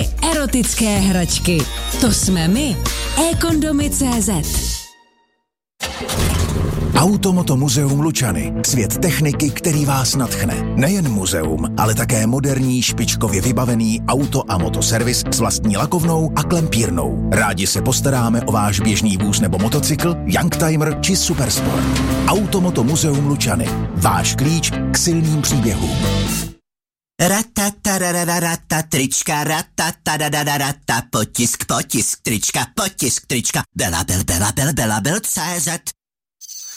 erotické hračky. To jsme my. eKondomy.cz. Automoto muzeum Lučany. Svět techniky, který vás nadchne. Nejen muzeum, ale také moderní, špičkově vybavený auto a motoservis s vlastní lakovnou a klempírnou. Rádi se postaráme o váš běžný vůz nebo motocykl, youngtimer či supersport. Automoto muzeum Lučany. Váš klíč k silným příběhům. Ratatarararata, trička, ratatarararata, potisk, trička, Bela Bel, CZ.